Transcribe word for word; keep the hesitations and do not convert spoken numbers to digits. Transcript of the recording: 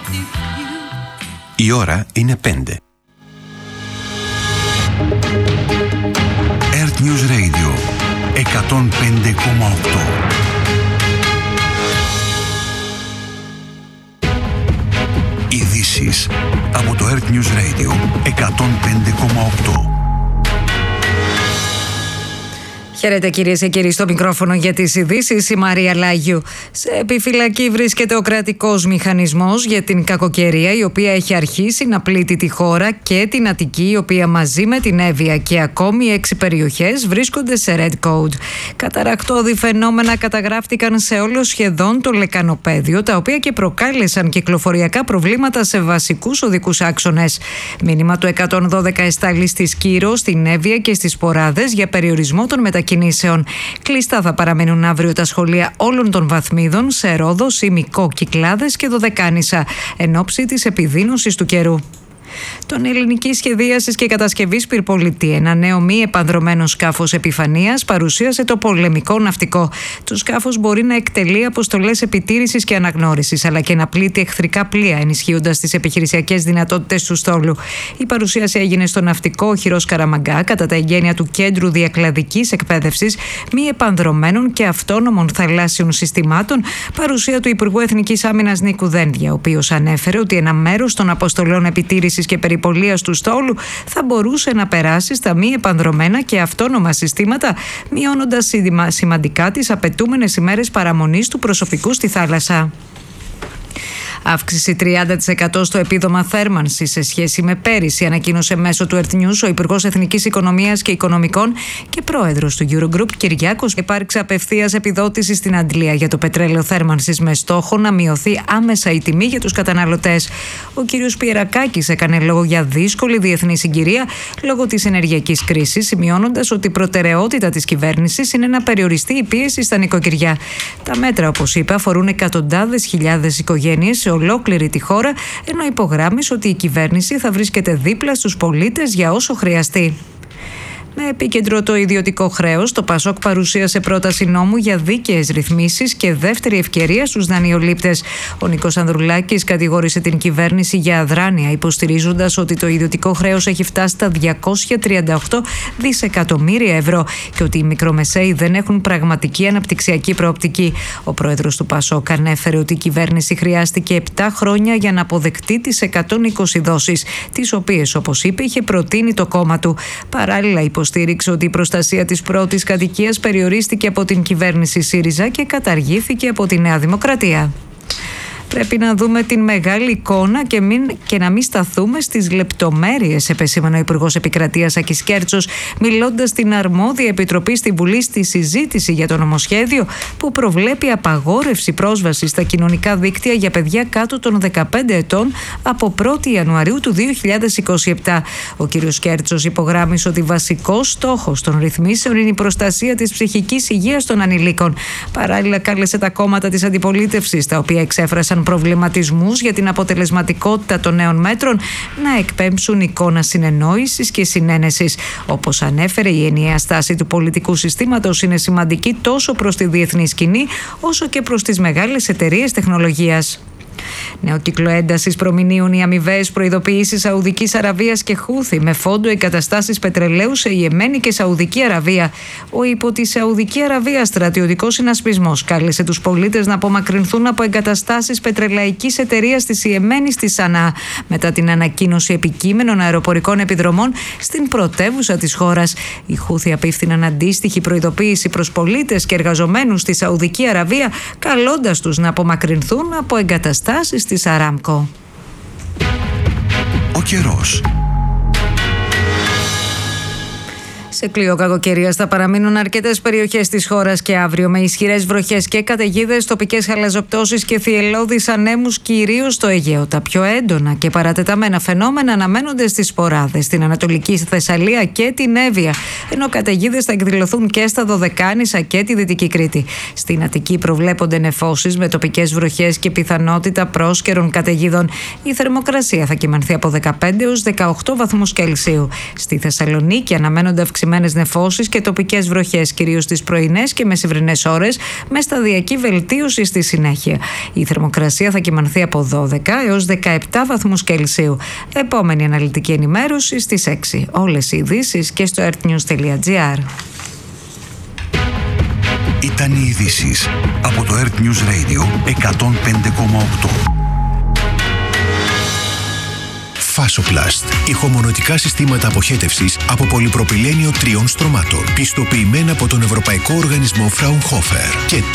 Η ώρα είναι πέντε. Earth News Radio εκατόν πέντε κόμμα οκτώ. Ειδήσεις από το Earth News Radio εκατόν πέντε κόμμα οκτώ. Χαίρετε κυρίες και κύριοι, στο μικρόφωνο για τις ειδήσεις η Μαρία Λάγιου. Σε επιφυλακή βρίσκεται ο κρατικός μηχανισμός για την κακοκαιρία, η οποία έχει αρχίσει να πλήττει τη χώρα και την Αττική, η οποία μαζί με την Εύβοια και ακόμη έξι περιοχές βρίσκονται σε Red Code. Καταρακτώδη φαινόμενα καταγράφτηκαν σε όλο σχεδόν το λεκανοπέδιο, τα οποία και προκάλεσαν κυκλοφοριακά προβλήματα σε βασικούς οδικούς άξονες. Μήνυμα του εκατόν δώδεκα εστάλει στη Σκύρο, στην Εύβοια και στις Ποράδες για περιορισμό των μετακινήσεων. Κλειστά θα παραμείνουν αύριο τα σχολεία όλων των βαθμίδων σε Ρόδο, Σιμικό, Κυκλάδες και Δωδεκάνησα εν ώψη της επιδείνωσης του καιρού. Τον ελληνική σχεδίασης και κατασκευής πυρπολιτή, ένα νέο μη επανδρωμένο σκάφος επιφανείας, παρουσίασε το πολεμικό ναυτικό. Το σκάφος μπορεί να εκτελεί αποστολές επιτήρησης και αναγνώρισης, αλλά και να πλήττει εχθρικά πλοία, ενισχύοντας τις επιχειρησιακές δυνατότητες του στόλου. Η παρουσίαση έγινε στο ναυτικό Οχυρός Καραμαγκά, κατά τα εγγένεια του Κέντρου Διακλαδικής Εκπαίδευσης Μη Επανδρωμένων και Αυτόνομων Θαλάσσιων Συστημάτων, παρουσία του Υπουργού Εθνικής Άμυνας Νίκου Δένδια, ο οποίος ανέφερε ότι ένα μέρος των αποστολών επιτήρησης και περιπολίας του στόλου θα μπορούσε να περάσει στα μη επανδρωμένα και αυτόνομα συστήματα, μειώνοντας σημαντικά τις απαιτούμενες ημέρες παραμονής του προσωπικού στη θάλασσα. Αύξηση τριάντα τοις εκατό στο επίδομα θέρμανσης σε σχέση με πέρυσι, ανακοίνωσε μέσω του Earth News ο Υπουργός Εθνικής Οικονομίας και Οικονομικών και πρόεδρος του Eurogroup, Κυριάκος. Υπάρξει απευθείας επιδότηση στην Αντλία για το πετρέλαιο θέρμανσης με στόχο να μειωθεί άμεσα η τιμή για τους καταναλωτές. Ο κ. Πιερακάκης έκανε λόγο για δύσκολη διεθνή συγκυρία λόγω της ενεργειακής κρίσης, σημειώνοντας ότι η προτεραιότητα της κυβέρνησης είναι να περιοριστεί η πίεση στα νοικοκυριά. Τα μέτρα, όπως είπε, αφορούν εκατοντάδες χιλιάδες οικογένειες σε ολόκληρη τη χώρα, ενώ υπογράμμισε ότι η κυβέρνηση θα βρίσκεται δίπλα στους πολίτες για όσο χρειαστεί. Με επίκεντρο το ιδιωτικό χρέος, το ΠΑΣΟΚ παρουσίασε πρόταση νόμου για δίκαιες ρυθμίσεις και δεύτερη ευκαιρία στους δανειολήπτες. Ο Νίκος Ανδρουλάκης κατηγόρησε την κυβέρνηση για αδράνεια, υποστηρίζοντας ότι το ιδιωτικό χρέος έχει φτάσει στα διακόσια τριάντα οκτώ δισεκατομμύρια ευρώ και ότι οι μικρομεσαίοι δεν έχουν πραγματική αναπτυξιακή προοπτική. Ο πρόεδρος του ΠΑΣΟΚ ανέφερε ότι η κυβέρνηση χρειάστηκε επτά χρόνια για να αποδεχτεί τις εκατόν είκοσι δόσεις, τις οποίες, όπως είπε, είχε προτείνει το κόμμα του. Παράλληλα, υποστήριξε ότι η προστασία της πρώτης κατοικίας περιορίστηκε από την κυβέρνηση ΣΥΡΙΖΑ και καταργήθηκε από τη Νέα Δημοκρατία. Πρέπει να δούμε την μεγάλη εικόνα και, μην, και να μην σταθούμε στις λεπτομέρειες, επεσήμανε ο Υπουργός Επικρατείας Άκης Κέρτσος, μιλώντας στην αρμόδια επιτροπή στη Βουλή στη συζήτηση για το νομοσχέδιο που προβλέπει απαγόρευση πρόσβασης στα κοινωνικά δίκτυα για παιδιά κάτω των δεκαπέντε ετών από πρώτη Ιανουαρίου του δύο χιλιάδες είκοσι επτά. Ο κ. Κέρτσος υπογράμμισε ότι βασικός στόχος των ρυθμίσεων είναι η προστασία της ψυχικής υγείας των ανηλίκων. Παράλληλα, κάλεσε τα κόμματα της αντιπολίτευσης, τα οποία εξέφρασαν προβληματισμούς για την αποτελεσματικότητα των νέων μέτρων, να εκπέμψουν εικόνα συνεννόησης και συνένεσης. Όπως ανέφερε, η ενιαία στάση του πολιτικού συστήματος είναι σημαντική τόσο προς τη διεθνή σκηνή όσο και προς τις μεγάλες εταιρείες τεχνολογίας. Νέο κύκλο έντασης προμηνύουν οι αμοιβαίες προειδοποιήσεις Σαουδικής Αραβίας και Χούθη με φόντο εγκαταστάσεις πετρελαίου σε Ιεμένη και Σαουδική Αραβία. Ο υπό τη Σαουδική Αραβία στρατιωτικός συνασπισμός κάλεσε τους πολίτες να απομακρυνθούν από εγκαταστάσεις πετρελαϊκής εταιρείας της Ιεμένης στη Σανά, μετά την ανακοίνωση επικείμενων αεροπορικών επιδρομών στην πρωτεύουσα της χώρας. Οι Χούθη απίφθηναν αντίστοιχη προειδοποίηση προς πολίτες και εργαζομένους στη Σαουδική Αραβία, καλώντας τους να απομακρυνθούν από εγκαταστάσεις της Αράμκο. Ο καιρός. Σε κλειό κακοκαιρίας θα παραμείνουν αρκετές περιοχές της χώρας και αύριο, με ισχυρές βροχές και καταιγίδες, τοπικές χαλαζοπτώσεις και θυελλώδεις ανέμους κυρίως στο Αιγαίο. Τα πιο έντονα και παρατεταμένα φαινόμενα αναμένονται στις Ποράδες, στην Ανατολική Θεσσαλία και την Εύβοια, ενώ καταιγίδες θα εκδηλωθούν και στα Δωδεκάνησα και τη Δυτική Κρήτη. Στην Αττική προβλέπονται νεφώσεις με τοπικές βροχές και πιθανότητα πρόσκαιρων καταιγίδων. Η θερμοκρασία θα κυμανθεί από δεκαπέντε έως δεκαοκτώ βαθμούς Κελσίου. Στη Θεσσαλονίκη αναμένονται αυξημένες αυξημένες νεφώσεις και τοπικές βροχές, κυρίως στις πρωινές και μεσημβρινές ώρες, με σταδιακή βελτίωση στη συνέχεια. Η θερμοκρασία θα κυμανθεί από δώδεκα έως δεκαεπτά βαθμούς Κελσίου. Επόμενη αναλυτική ενημέρωση στις έξι. Όλες οι ειδήσεις και στο earthnews τελεία gr. Ήταν οι ειδήσεις από το Earth News Radio εκατόν πέντε κόμμα οκτώ. Φάσοπλαστ. Ηχομονωτικά συστήματα αποχέτευσης από πολυπροπυλένιο τριών στρωμάτων. Πιστοποιημένα από τον Ευρωπαϊκό Οργανισμό Fraunhofer. Και